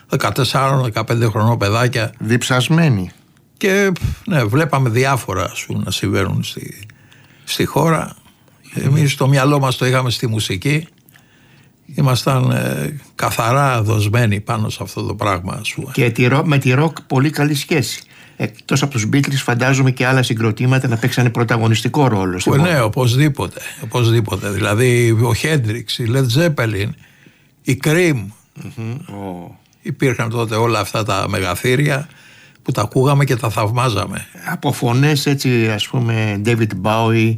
14-15 χρονών παιδάκια. Διψασμένοι. Και ναι, βλέπαμε διάφορα να συμβαίνουν στη χώρα. Εμείς στο μυαλό μας το είχαμε στη μουσική. Ήμασταν καθαρά δοσμένοι πάνω σε αυτό το πράγμα. Και με τη ροκ πολύ καλή σχέση. Εκτός από τους Beatles, φαντάζομαι και άλλα συγκροτήματα να παίξανε πρωταγωνιστικό ρόλο. Ναι, οπωσδήποτε. Δηλαδή ο Hendrix, η Led Zeppelin, η Cream. Υπήρχαν τότε όλα αυτά τα μεγαθύρια που τα ακούγαμε και τα θαυμάζαμε. Από φωνές έτσι, ας πούμε, David Bowie,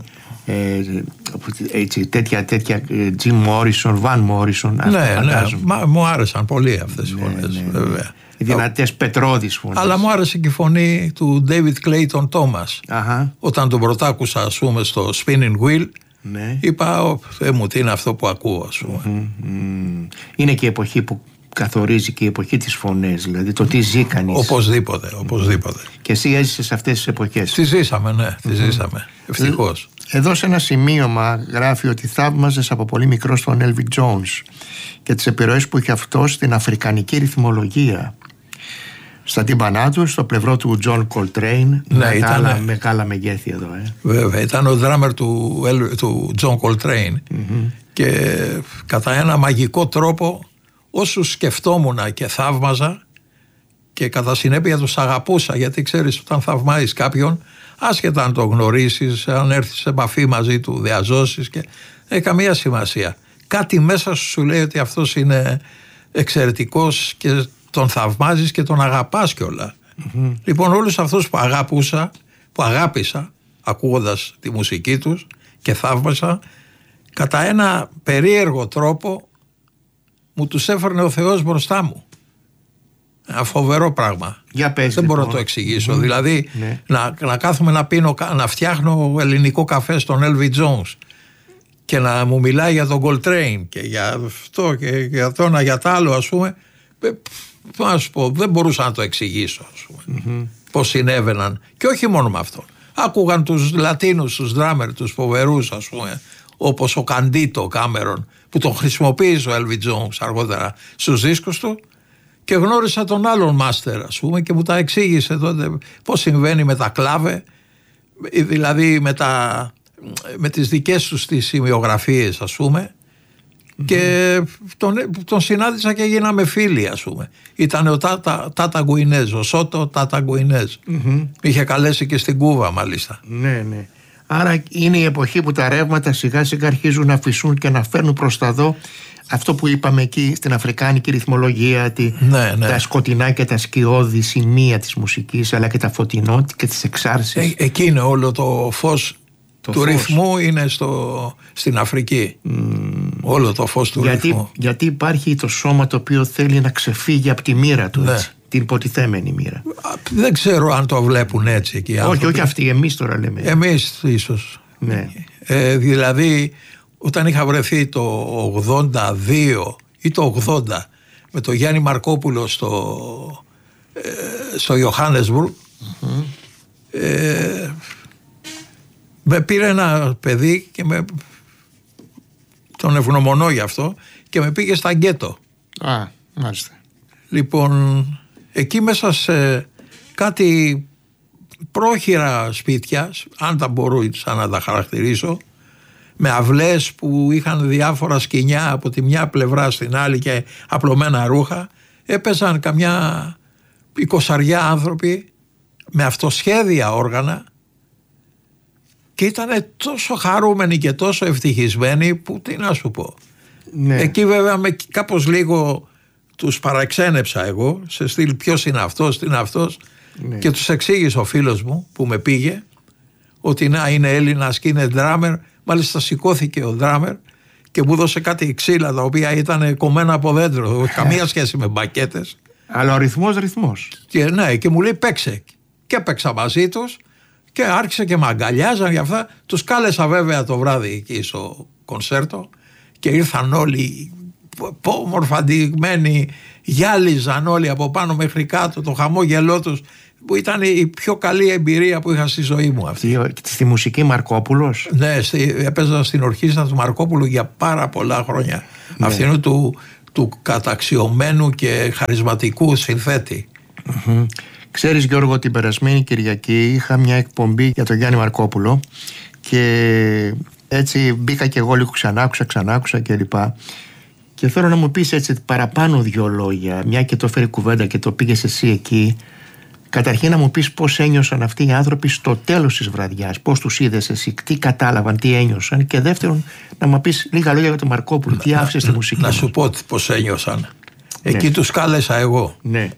έτσι, τέτοια Jim Morrison, Van Morrison. Ναι, μου άρεσαν πολύ αυτές οι φωνές, βέβαια. Οι δυνατές πετρώδεις φωνές. Αλλά μου άρεσε και η φωνή του David Clayton Thomas. Όταν τον πρωτάκουσα, ας πούμε, στο Spinning Wheel, είπα, μου, τι είναι αυτό που ακούω, ας πούμε. Είναι και η εποχή που καθορίζει και η εποχή της φωνές, δηλαδή το τι ζει κανείς. Οπωσδήποτε. Και εσύ έζησες σε αυτές τις εποχές. Τις ζήσαμε, ναι, ζήσαμε, ευτυχώς. Εδώ σε ένα σημείωμα γράφει ότι θαύμαζες από πολύ μικρός τον Elvin Jones και τις επιρροές που είχε αυτό στην αφρικανική ρυθμολογία. Στα τύμπανά του, στο πλευρό του John Coltrane, μεγάλα μεγέθη εδώ. Βέβαια, ήταν ο drummer του John Coltrane και κατά ένα μαγικό τρόπο όσους σκεφτόμουν και θαύμαζα και κατά συνέπεια τους αγαπούσα, γιατί ξέρεις, όταν θαυμάζεις κάποιον, άσχετα αν το γνωρίσεις, αν έρθεις σε επαφή μαζί του, διαζώσεις, και έχει καμία σημασία. Κάτι μέσα σου λέει ότι αυτός είναι εξαιρετικός και τον θαυμάζεις και τον αγαπάς κιόλα. Λοιπόν, όλους αυτούς που αγάπησα ακούγοντας τη μουσική τους και θαύμασα, κατά ένα περίεργο τρόπο μου τους έφερνε ο Θεός μπροστά μου. Ένα φοβερό πράγμα. Δεν μπορώ να το εξηγήσω. Δηλαδή να κάθομαι να φτιάχνω ελληνικό καφέ στον Elvin Jones και να μου μιλάει για τον Coltrane και για αυτό και για το ένα για το άλλο, ας πούμε. Να σου πω, δεν μπορούσα να το εξηγήσω, ας πούμε, πώς συνέβαιναν. Και όχι μόνο με αυτό. Άκουγαν τους Λατίνους, τους ντράμερ, τους φοβερούς, ας πούμε, όπως ο Καντίτο Κάμερον, που τον χρησιμοποίησε ο Elvin Jones αργότερα στους δίσκους του, και γνώρισα τον άλλον μάστερ, ας πούμε, και μου τα εξήγησε τότε πώς συμβαίνει με τα κλάβε, δηλαδή με τις δικές τους τις σημειογραφίες, ας πούμε. Και τον συνάντησα και γίναμε φίλοι, ας πούμε. Ήταν ο Τάτα Γκουινέζ, ο Σότο Τάτα Γκουινέζ. Είχε καλέσει και στην Κούβα, μάλιστα. Ναι. Άρα είναι η εποχή που τα ρεύματα σιγά σιγά αρχίζουν να φυσούν και να φέρνουν προς τα δω αυτό που είπαμε εκεί στην αφρικάνικη ρυθμολογία, τα σκοτεινά και τα σκιώδη σημεία της μουσικής, αλλά και τα φωτεινότητα και τις εξάρσεις. Εκεί είναι όλο το φως του ρυθμού, είναι στην Αφρική. Όλο το φως του ρυθμού. Γιατί υπάρχει το σώμα το οποίο θέλει να ξεφύγει από τη μοίρα του, έτσι, την υποτιθέμενη μοίρα. Δεν ξέρω αν το βλέπουν έτσι εκεί οι άνθρωποι. Όχι αυτοί, εμείς τώρα λέμε. Εμείς ίσως. Ναι. Δηλαδή όταν είχα βρεθεί το 82 ή το 80 με τον Γιάννη Μαρκόπουλο στο Johannesburg, με πήρε ένα παιδί και τον ευγνωμονώ γι' αυτό και με πήγε στα γκέτο. Μάλιστα. Λοιπόν, εκεί μέσα σε κάτι πρόχειρα σπίτια, αν τα μπορούσα να τα χαρακτηρίσω, με αυλές που είχαν διάφορα σκοινιά από τη μια πλευρά στην άλλη και απλωμένα ρούχα, έπαιζαν καμιά 20 άνθρωποι με αυτοσχέδια όργανα και ήταν τόσο χαρούμενοι και τόσο ευτυχισμένοι που τι να σου πω. Ναι. Εκεί βέβαια κάπως λίγο τους παραξένεψα εγώ, σε στυλ ποιος είναι αυτός, τι είναι αυτός, και τους εξήγησε ο φίλος μου που με πήγε ότι να είναι Έλληνας και είναι ντράμερ. Μάλιστα σηκώθηκε ο ντράμερ και μου έδωσε κάτι ξύλα τα οποία ήταν κομμένα από δέντρο, καμία σχέση με μπακέτες. Αλλά ο ρυθμός. Και μου λέει παίξε. Και έπαιξα μαζί τους και άρχισε και με αγκαλιάζαν για αυτά. Τους κάλεσα βέβαια το βράδυ εκεί στο κονσέρτο και ήρθαν όλοι όμορφα ντυγμένοι, γυάλιζαν όλοι από πάνω μέχρι κάτω, το χαμόγελό τους, που ήταν η πιο καλή εμπειρία που είχα στη ζωή μου αυτή. Στη μουσική Μαρκόπουλος. Ναι, έπαιζα στην ορχήστρα του Μαρκόπουλου για πάρα πολλά χρόνια. Ναι. Αυτήν του του καταξιωμένου και χαρισματικού συνθέτη. Ξέρεις, Γιώργο, την περασμένη Κυριακή είχα μια εκπομπή για τον Γιάννη Μαρκόπουλο και έτσι μπήκα και εγώ λίγο, ξανάκουσα κλπ. Και θέλω να μου πεις έτσι παραπάνω 2 λόγια, μια και το φέρει κουβέντα και το πήγες εσύ εκεί. Καταρχήν να μου πεις πώς ένιωσαν αυτοί οι άνθρωποι στο τέλος της βραδιάς, πώς τους είδες εσύ, τι κατάλαβαν, τι ένιωσαν, και δεύτερον να μου πεις λίγα λόγια για τον Μαρκόπουλο, τι άφησε στη μουσική. Να σου πω πώς ένιωσαν. Εκεί τους κάλεσα εγώ. Ναι.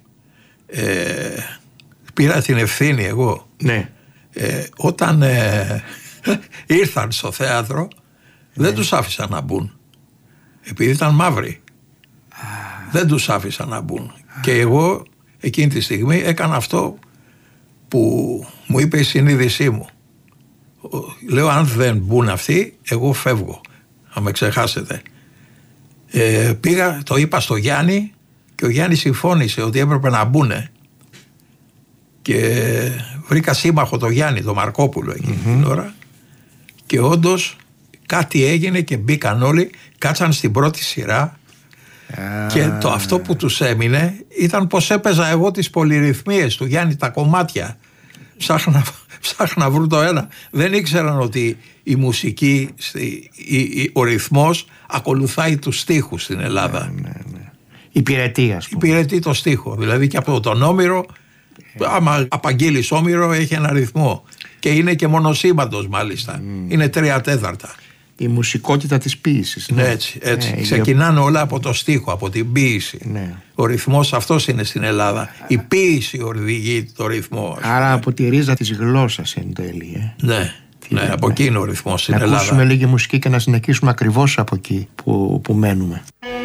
Πήρα την ευθύνη εγώ. Ναι. Όταν ήρθαν στο θέατρο, δεν τους άφησαν να μπουν, επειδή ήταν μαύροι. Δεν τους άφησαν να μπουν. Και εγώ εκείνη τη στιγμή έκανα αυτό που μου είπε η συνείδησή μου. Λέω, αν δεν μπουν αυτοί, εγώ φεύγω, να με ξεχάσετε. Πήγα, το είπα στο Γιάννη και ο Γιάννης συμφώνησε ότι έπρεπε να μπουνε. Και βρήκα σύμμαχο το Γιάννη, το Μαρκόπουλο εκείνη την ώρα, και όντως κάτι έγινε και μπήκαν όλοι, κάτσαν στην πρώτη σειρά. Και αυτό που τους έμεινε ήταν πως έπαιζα εγώ τις πολυρυθμίες του Γιάννη, τα κομμάτια. Ψάχνα να βρουν το ένα. Δεν ήξεραν ότι η μουσική, ο ρυθμός ακολουθάει τους στίχους στην Ελλάδα. Ναι. Υπηρετεί, ας πούμε. Υπηρετεί το στίχο. Δηλαδή και από τον Όμηρο, άμα απαγγείλεις Όμηρο, έχει ένα ρυθμό. Και είναι και μονοσήμαντος μάλιστα. Είναι 3/4. Η μουσικότητα της ποίησης. Ναι, έτσι. Ξεκινάνε όλα από το στίχο, από την ποίηση. Ναι. Ο ρυθμός αυτός είναι στην Ελλάδα. Η ποίηση οδηγεί το ρυθμό. Άρα από τη ρίζα της γλώσσας εν τέλει. Ναι, από εκεί είναι ο ρυθμός στην Ελλάδα. Να ακούσουμε λίγη μουσική και να συνεχίσουμε ακριβώς από εκεί που μένουμε.